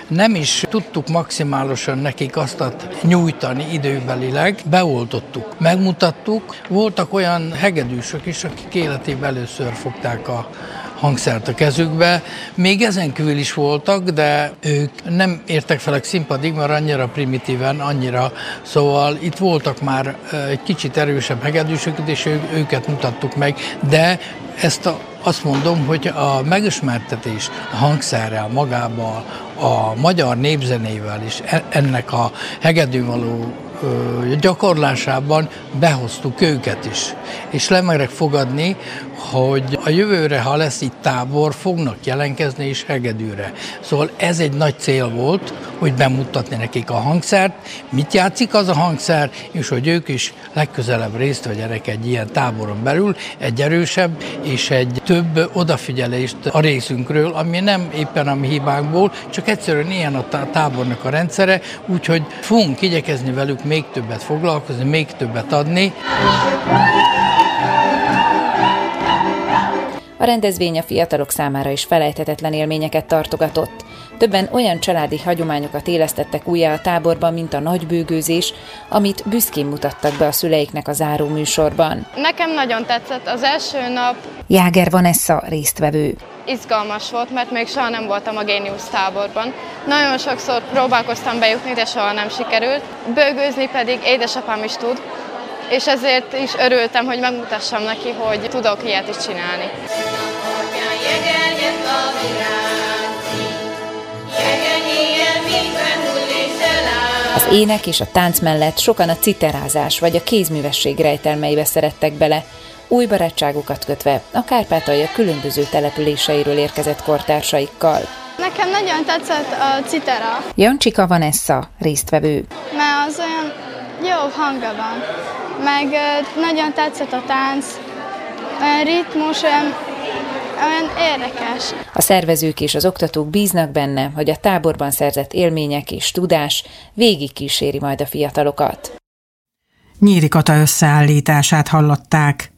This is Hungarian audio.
nem is tudtuk maximálisan nekik azt nyújtani időbelileg, beoltottuk, megmutattuk. Voltak olyan hegedűsök is, akik életében először fogták a hangszert a kezükbe. Még ezen kívül is voltak, de ők nem értek fel a színpadig, mert annyira primitíven, szóval itt voltak már egy kicsit erősebb hegedűsök, és őket mutattuk meg, de azt mondom, hogy a megismertetés a hangszerrel, magával, a magyar népzenével is ennek a hegedűn való gyakorlásában behoztuk őket is. És lemerek fogadni, hogy a jövőre, ha lesz itt tábor, fognak jelentkezni is hegedűre. Szóval ez egy nagy cél volt, hogy bemutatni nekik a hangszert, mit játszik az a hangszer, és hogy ők is legközelebb részt vegyenek egy ilyen táboron belül, egy erősebb és egy több odafigyelést a részünkről, ami nem éppen a mi hibánkból, csak egyszerűen ilyen a tábornak a rendszere, úgyhogy fogunk igyekezni velük még többet foglalkozni, még többet adni. A rendezvény a fiatalok számára is felejthetetlen élményeket tartogatott. Többen olyan családi hagyományokat élesztettek újjá a táborban, mint a nagybőgőzés, amit büszkén mutattak be a szüleiknek a záró műsorban. Nekem nagyon tetszett az első nap. Jáger Vanessa résztvevő. Izgalmas volt, mert még soha nem voltam a Géniusz táborban. Nagyon sokszor próbálkoztam bejutni, de soha nem sikerült. Bőgőzni pedig édesapám is tud, és ezért is örültem, hogy megmutassam neki, hogy tudok ilyet is csinálni. Az ének és a tánc mellett sokan a citerázás vagy a kézművesség rejtelmeibe szerettek bele, új barátságokat kötve a Kárpátalja különböző településeiről érkezett kortársaikkal. Nekem nagyon tetszett a citera. Jancsika Vanessa résztvevő. Mert az olyan jó hangja van, meg nagyon tetszett a tánc, olyan ritmus, olyan érdekes. A szervezők és az oktatók bíznak benne, hogy a táborban szerzett élmények és tudás végigkíséri majd a fiatalokat. Nyíri Kata összeállítását hallották.